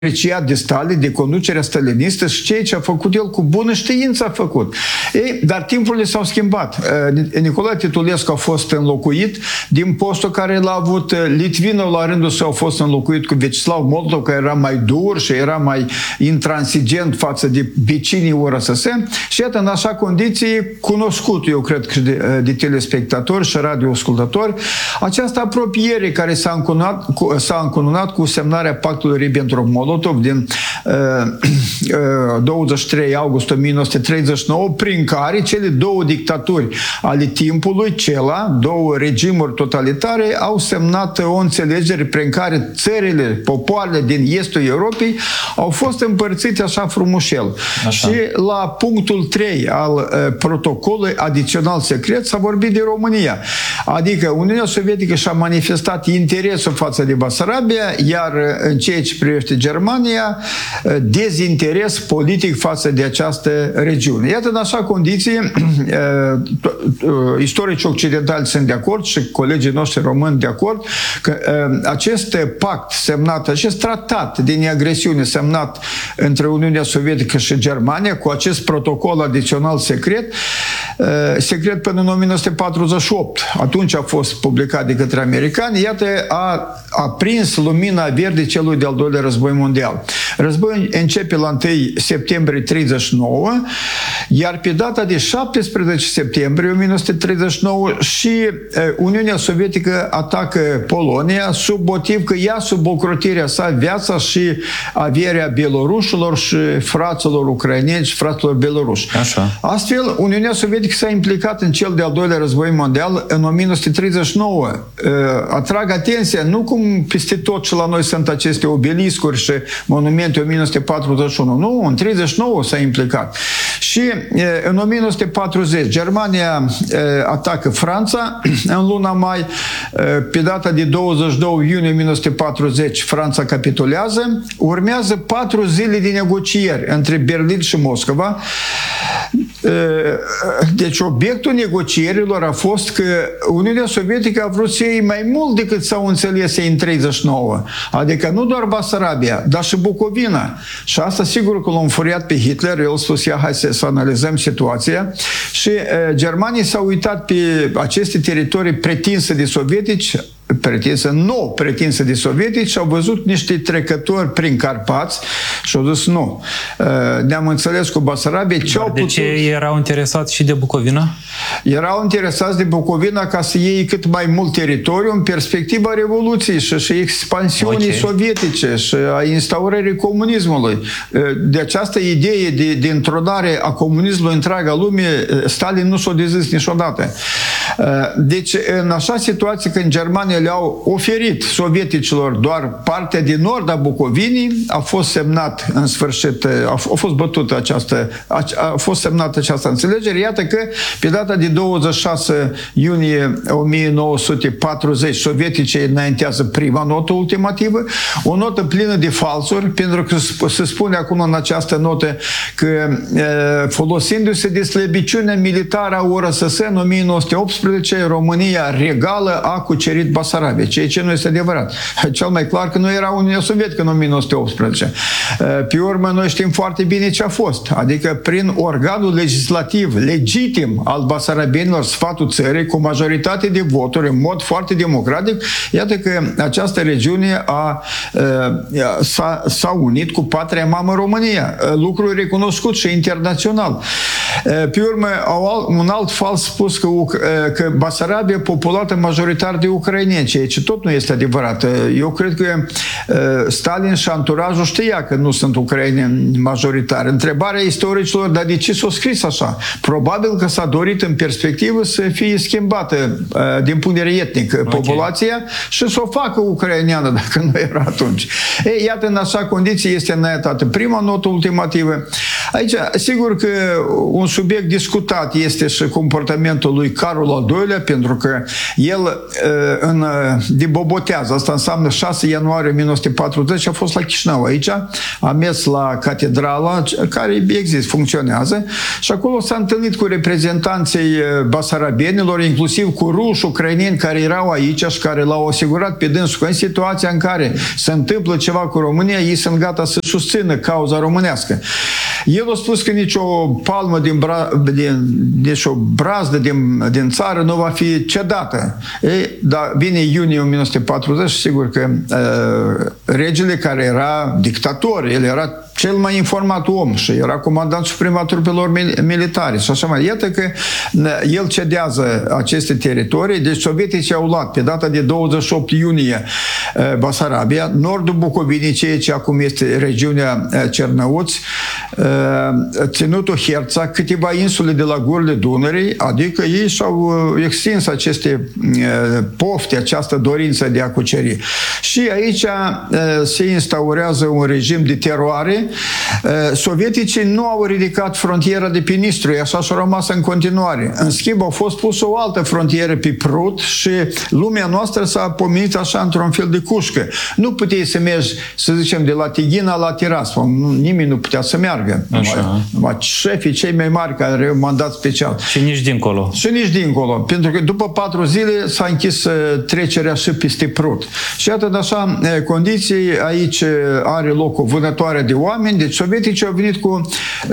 apreciat de Stalin, de conducerea stalinistă și ceea ce a făcut el cu bună știință a făcut. Ei, dar timpurile s-au schimbat. Nicolae Titulescu a fost înlocuit din postul care l-a avut. Litvinov la rândul său a fost înlocuit cu Vyacheslav Molotov, care era mai dur și era mai intransigent față de vecinii URSS. Și iată, în așa condiții, cunoscut, eu cred că de telespectatori și radioascultători, această apropiere care s-a încununat cu semnarea pactului Ribbentrop-Molotov din 23 august 1939, prin care cele două dictaturi ale timpului, două regimuri totalitare, au semnat o înțelegere prin care țările, popoarele din estul Europei au fost împărțite așa frumușel. Așa. Și la punctul 3 al protocolului adițional secret s-a vorbit de România. Adică Uniunea Sovietică și-a manifestat interesul față de Basarabia, iar în ceea ce privește Germania, dezinteres politic față de această regiune. Iată, în așa condiții, istoricii occidentali sunt de acord și colegii noștri români de acord că acest pact semnat, acest tratat de neagresiune semnat între Uniunea Sovietică și Germania, cu acest protocol adițional secret până în 1948. Atunci a fost publicat de către americani. Iată, a prins lumina verde celui de-al doilea război mondial. Războiul începe la 1 septembrie 1939, iar pe data de 17 septembrie 1939 și Uniunea Sovietică atacă Polonia sub motiv că ia sub ocrotirea sa viața și averea belorușilor și fraților ucraineni și fraților beloruși. Așa. Astfel, Uniunea Sovietică s-a implicat în cel de-al doilea război mondial în 1939. Atrag atenția, nu cum peste tot și la noi sunt aceste obeliscuri și monumente 1941. Nu, în 1939 s-a implicat. Și în 1940 Germania atacă Franța în luna mai. Pe data de 22 iunie 1940 Franța capitulează. Urmează 4 zile de negocieri între Berlin și Moscova. Deci obiectul negocierilor a fost că Uniunea Sovietică a vrut să iei mai mult decât s-au înțeles ei în 1939. Adică nu doar Basarabia, dar și Bucovina. Și asta sigur că l-a înfuriat pe Hitler. El a spus, hai să analizăm situația. Și germanii s-au uitat pe aceste teritorii pretinse de sovietici, pretinse de sovietici, și au văzut niște trecători prin Carpați și au zis nu. Ne-am înțeles cu Basarabia. De ce erau interesați și de Bucovina? Erau interesați de Bucovina ca să iei cât mai mult teritoriu în perspectiva Revoluției și expansiunii sovietice și a instaurării comunismului. De această idee de întronare a comunismului în întreaga lume, Stalin nu s-a dezis niciodată. Deci, în așa situație, când Germania le-au oferit sovieticilor doar partea din nord a Bucovinii, a fost semnat în sfârșit, a fost bătută a fost semnată această înțelegere. Iată că pe data de 26 iunie 1940 sovieticii înaintează prima notă ultimativă, o notă plină de falsuri, pentru că se spune acum în această notă că folosindu-se de slăbiciunea militară a URSS în 1918, România regală a cucerit Basarabia, ceea ce nu este adevărat. Cel mai clar că nu era Uniunea Sovietică în 1918. Pe urmă, noi știm foarte bine ce a fost. Adică prin organul legislativ legitim al basarabienilor, sfatul țării, cu majoritate de voturi, în mod foarte democratic, iată că această regiune s-a unit cu patria mamă România. Lucru recunoscut și internațional. Pe urmă, un alt fals spus că Basarabia e populată majoritar de ucraineni, ceea ce tot nu este adevărat. Eu cred că Stalin și anturajul știa că nu sunt ucraineni majoritari. Întrebarea istoricilor, dar de ce s-a scris așa? Probabil că s-a dorit în perspectivă să fie schimbată din punct de vedere etnic populația și să o facă ucraineană, dacă nu era atunci. Ei, iată, în așa condiții este înaintată prima notă ultimativă. Aici, sigur că un subiect discutat este și comportamentul lui Carol generalul al doilea, pentru că el dibobotează. Asta înseamnă 6 ianuarie 1940 a fost la Chișinău aici, a mers la catedrala, care există, funcționează, și acolo s-a întâlnit cu reprezentanții basarabienilor, inclusiv cu ruși, ucraineni care erau aici și care l-au asigurat pe dânsul că în situația în care se întâmplă ceva cu România, ei sunt gata să susțină cauza românească. El a spus că nicio palmă deci o brazdă din țară nu va fi cedată. Dar vine iunie 1940 și sigur că regele, care era dictator, el era cel mai informat om și era comandant suprem a trupelor militare și așa mai. Iată că el cedează aceste teritorii, deci sovieticii au luat pe data de 28 iunie Basarabia, nordul Bucovinii, ceea ce acum este regiunea Cernăuți, ținutul Herța, câteva insule de la gurile Dunării, adică ei și-au extins aceste pofte, această dorință de a cuceri. Și aici se instaurează un regim de teroare. Sovieticii nu au ridicat frontiera de pe Nistru, așa și-a rămas în continuare. În schimb, au fost pusă o altă frontieră pe Prut și lumea noastră s-a pomenit așa într-un fel de cușcă. Nu puteai să mergi, să zicem, de la Tighina la Tiraspol. Nimeni nu putea să meargă. Numai șefii cei mai mari care au mandat special. Și nici dincolo. Și nici dincolo. Pentru că după 4 zile s-a închis trecerea și peste Prut. Și iată, de așa condiții, aici are loc o vânătoare de oameni. Deci sovieticii au venit cu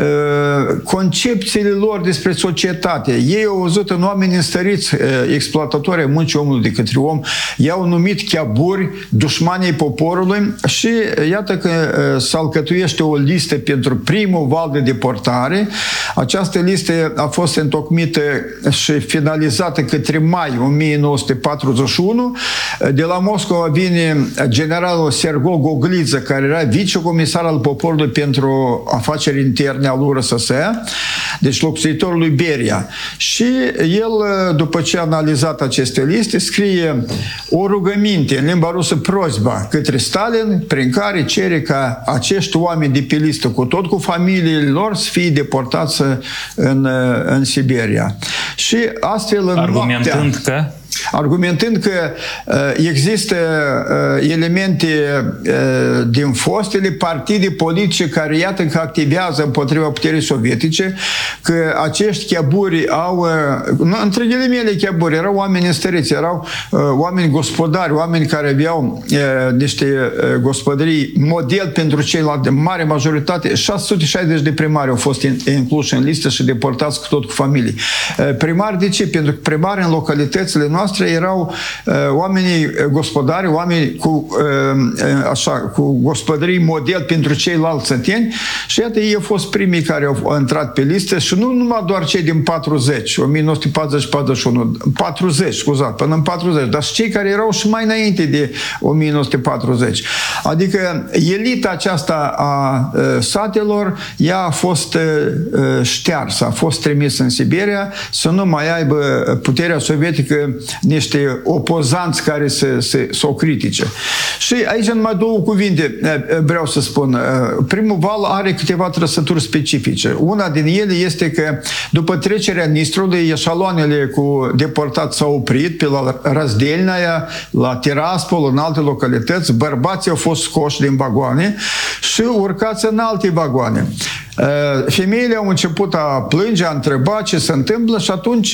concepțiile lor despre societate. Ei au văzut în oameni înstăriți, exploatatori ai muncii omului de către om, i-au numit chiaburi, dușmanii poporului și iată că se alcătuiește o listă pentru primul val de deportare. Această listă a fost întocmită și finalizată către mai 1941. De la Moscova vine generalul Sergo Gogliță, care era vicecomisar al poporului pentru afaceri interne al URSS, deci locsuitorul lui Beria. Și el, după ce a analizat aceste liste, scrie o rugăminte în limba rusă, prozba, către Stalin, prin care cere ca acești oameni de pe listă, cu familiile lor, să fie deportați în Siberia. Și astfel în argumentând că există elemente din fostele partide politice care, iată, că activează împotriva puterii sovietice, că acești chiaburi au, între ghilimele chiaburi, erau oameni înstăriți, erau oameni gospodari, oameni care aveau niște gospodării model pentru ceilalți, mare majoritate, 660 de primari au fost incluși în listă și deportați tot cu familii. Primari de ce? Pentru că primari în localitățile noastre erau oamenii gospodari, oameni cu gospodării model pentru ceilalți săteni și iată, ei au fost primii care au intrat pe listă și nu numai doar cei din 40, 1940-41, până în 40, dar și cei care erau și mai înainte de 1940. Adică elita aceasta a satelor, ea a fost ștearsă, a fost trimisă în Siberia să nu mai aibă puterea sovietică niște opozanți care să o critice. Și aici numai două cuvinte vreau să spun. Primul val are câteva trăsături specifice. Una din ele este că după trecerea Nistrului, eșaloanele cu deportați s-au oprit pe la Razdelnaia, la Tiraspol, în alte localități. Bărbații au fost scoși din vagoane și urcați în alte vagoane. Femeile au început a plânge, a întreba ce se întâmplă și atunci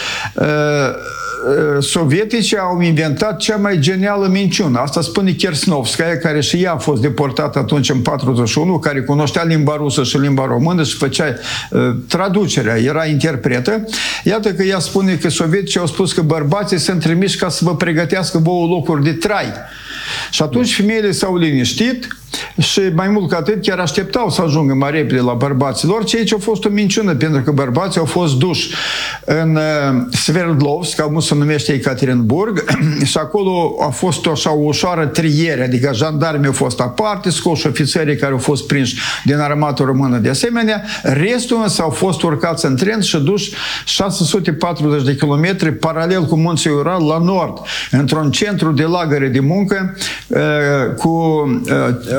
sovieticii au inventat cea mai genială minciună. Asta spune Kersnovskaya, care și ea a fost deportată atunci în 41, care cunoștea limba rusă și limba română și făcea traducerea, era interpretă. Iată că ea spune că sovieticii au spus că bărbații sunt trimiși ca să vă pregătească vouă locuri de trai. Și atunci femeile s-au liniștit și mai mult ca atât chiar așteptau să ajungă mai repede la bărbaților, ceea ce a fost o minciună, pentru că bărbații au fost duși în Sverdlovsk, cum se numește Ekaterinburg, și acolo a fost așa o ușoară triere, adică jandarmii au fost aparte, scoși ofițerii care au fost prinși din armata română de asemenea, restul însă au fost urcați în tren și duși 640 de kilometri paralel cu munții Ural la nord, într-un centru de lagăre de muncă cu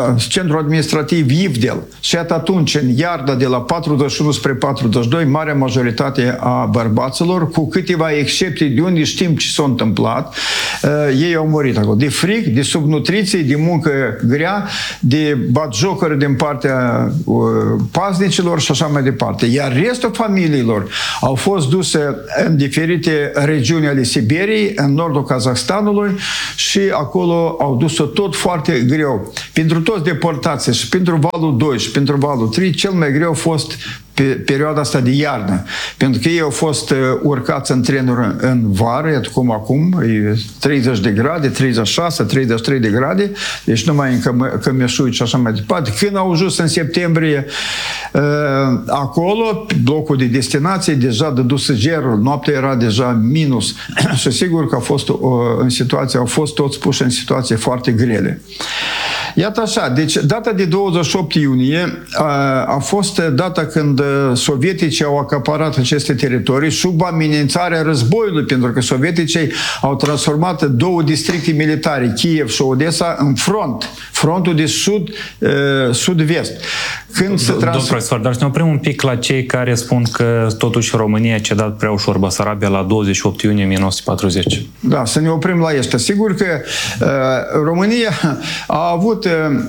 centrul administrativ Ivdel. Și atunci, în iarda de la 41 spre 42, marea majoritate a bărbaților, cu câteva excepții de unde știm ce s-a întâmplat, ei au murit acolo. De fric, de subnutriție, de muncă grea, de batjocuri din partea paznicilor și așa mai departe. Iar restul familiilor au fost duse în diferite regiuni ale Siberiei, în nordul Kazahstanului și acolo au dus-o tot foarte greu. Pentru toți deportații și pentru valul 2 și pentru valul 3, cel mai greu a fost pe perioada asta de iarnă. Pentru că ei au fost urcați în trenuri în vară, iată cum acum, e 30 de grade, 36, 33 de grade, deci numai în cămeșui și așa mai departe. Când au ajuns în septembrie acolo, blocul de destinație, deja dăduse gerul, noaptea era deja minus și sigur că au fost toți puși în situații foarte grele. Iată așa, deci data de 28 iunie a fost data când sovieticii au acaparat aceste teritorii sub amenințarea războiului, pentru că sovieticii au transformat două districte militare, Kiev și Odessa, în frontul de sud-vest. Domnul profesor, dar să ne oprim un pic la cei care spun că totuși România a cedat prea ușor Basarabia la 28 iunie 1940. Da, să ne oprim la asta. Sigur că România a avut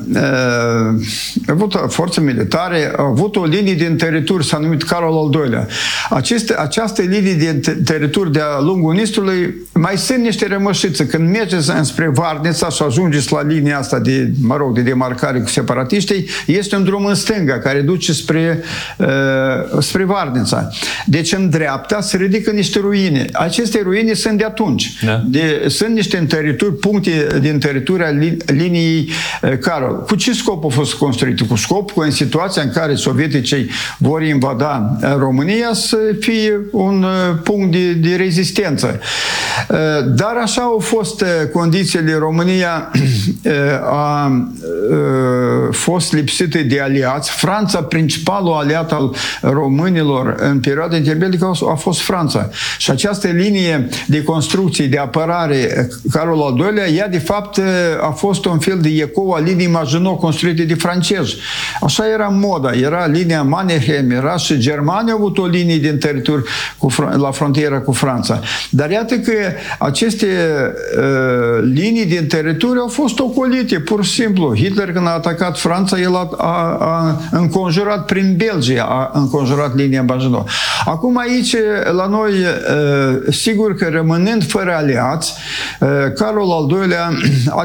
forțe militare, a avut o linie din teritoriu, s-a numit Carol al II-lea. Această linie din teritoriu de-a lungul Nistrului mai sunt niște rămășițe. Când mergeți înspre Varnița și ajungeți la linia asta de demarcare cu separatiștii, este un drum în stânga care duce spre Varnița. Deci în dreapta se ridică niște ruine. Aceste ruine sunt de atunci. Da. Sunt niște puncte din teritoriul liniei Carol. Cu ce scop au fost construite? Cu scopul, în situația în care sovieticii vor invada România, să fie un punct de rezistență. Dar așa au fost condițiile. România a fost lipsită de aliați. Franța, principalul aliat al românilor în perioada interbelică, a fost Franța. Și această linie de construcție, de apărare, Carol al II-lea, ea de fapt a fost un fel de ecou a liniei Maginot construite de francezi. Așa era moda. Era linia Mannerheim, era și Germania au avut o linie din teritoriu la frontiera cu Franța. Dar iată că aceste linii din teritoriu au fost ocolite, pur și simplu. Hitler, când a atacat Franța, el a înconjurat prin Belgia, a înconjurat linia Maginot. Acum aici, la noi, sigur că rămânând fără aliați, Carol al II-lea a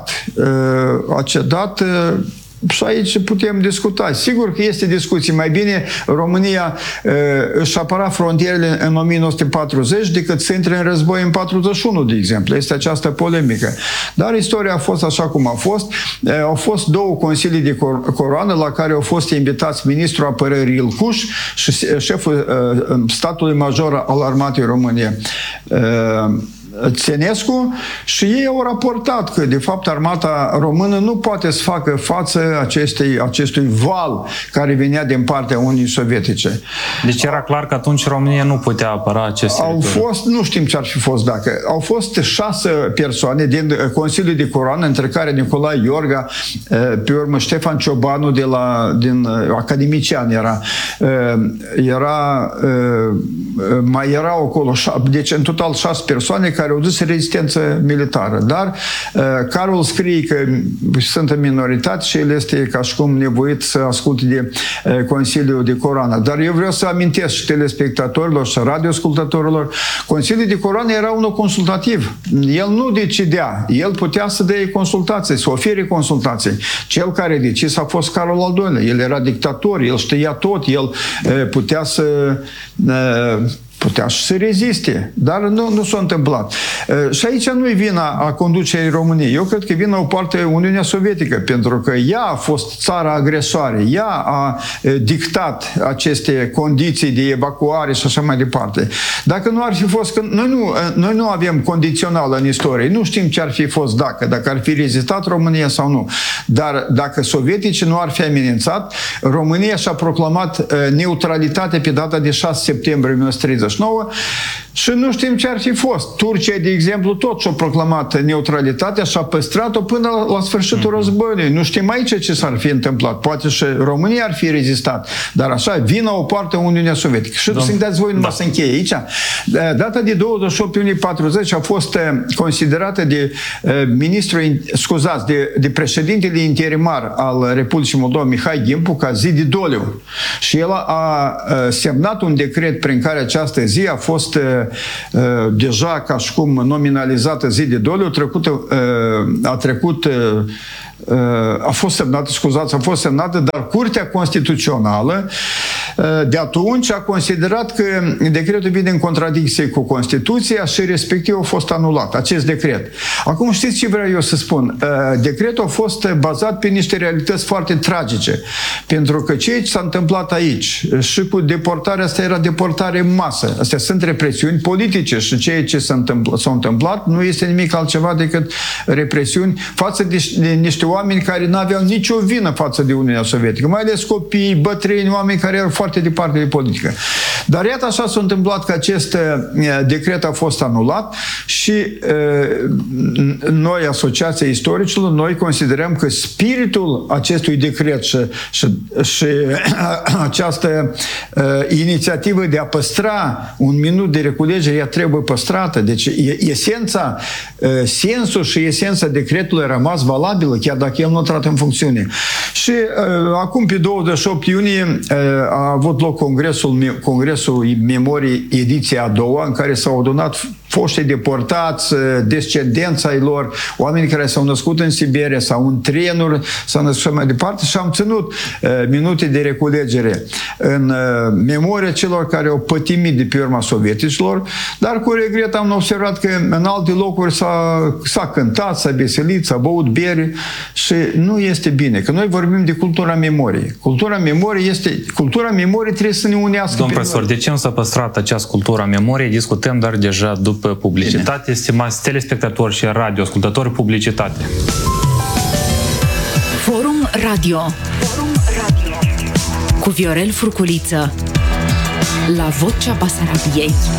cedat și aici putem discuta. Sigur că este discuție. Mai bine România își apăra frontierele în 1940 decât să intre în război în 41, de exemplu. Este această polemică. Dar istoria a fost așa cum a fost. Au fost două consilii de coroană la care au fost invitați ministrul apărării Ilcuș și șeful statului major al armatei României, Țenescu, și ei au raportat că, de fapt, armata română nu poate să facă față acestui val care venea din partea Uniunii Sovietice. Deci era clar că atunci România nu putea apăra aceste teritoriu. Nu știm ce ar fi fost dacă. Au fost 6 persoane din Consiliul de Coroană, între care Nicolae Iorga, pe urmă Ștefan Ciobanu din academician mai erau acolo, deci în total 6 persoane care au dus rezistență militară. Dar Carol scrie că sunt în minoritate și el este ca și cum nevoit să asculte de Consiliul de Coroană. Dar eu vreau să amintesc și telespectatorilor și radioascultătorilor, Consiliul de Coroană era unul consultativ. El nu decidea. El putea să dea consultații, să ofere consultații. Cel care decis a fost Carol al II-lea. El era dictator, el știa tot, el putea să reziste, dar nu s-a întâmplat. Și aici nu-i vina a conducerii României. Eu cred că vina o parte Uniunea Sovietică, pentru că ea a fost țara agresoare, ea a dictat aceste condiții de evacuare și așa mai departe. Dacă nu ar fi fost, noi nu avem condițional în istorie, nu știm ce ar fi fost dacă ar fi rezistat România sau nu. Dar dacă sovieticii nu ar fi amenințat, România și-a proclamat neutralitatea pe data de 6 septembrie 1930. 89 și nu știm ce ar fi fost. Turcia, de exemplu, tot și-a proclamat neutralitatea și a păstrat-o până la sfârșitul războiului. Nu știm aici ce s-ar fi întâmplat. Poate și România ar fi rezistat, dar așa, vina o poartă Uniunea Sovietică. Și să-mi dați voi numai să încheie aici. Data de 28 iunie 40 a fost considerată de de președintele interimar al Republicii Moldova, Mihai Gimpu, ca zi de doliu. Și el a semnat un decret prin care această zi a fost deja ca și cum nominalizată zi de doliu, a fost semnată, dar Curtea Constituțională de atunci a considerat că decretul vine în contradicție cu Constituția și respectiv a fost anulat, acest decret. Acum știți ce vreau eu să spun? Decretul a fost bazat pe niște realități foarte tragice, pentru că ceea ce s-a întâmplat aici și cu deportarea asta era deportare în masă. Astea sunt represiuni politice și ceea ce s-a întâmplat nu este nimic altceva decât represiuni față de niște oameni care nu aveau nicio vină față de Uniunea Sovietică, mai ales copii, bătrâni, oameni care erau foarte departe de politică. Dar iată așa s-a întâmplat că acest decret a fost anulat și noi, Asociația Istoricilor, noi considerăm că spiritul acestui decret și această inițiativă de a păstra un minut de reculegere, ea trebuie păstrată. Deci esența, sensul și esența decretului a rămas valabilă, chiar dacă el nu a intrat în funcțiune. Și acum, pe 28 iunie, a avut loc Congresul Memoriei, ediția a doua, în care s-au adunat foștii deportați, descendența ai lor, oameni care s-au născut în Siberia sau în trenuri, s-au născut și mai departe și am ținut minute de reculegere în memoria celor care au pătimit de pe urma sovieticilor, dar cu regret am observat că în alte locuri s-a cântat, s-a veselit, s-a băut bere și nu este bine, că noi vorbim de cultura memoriei. Cultura memoriei trebuie să ne unească. Domnul profesor, de ce nu s-a păstrat această cultură a memoriei? Discutăm, dar deja după publicitate. Stimați telespectatori și radioascultători, publicitate. Forum Radio cu Viorel Furculiță la Vocea Basarabiei.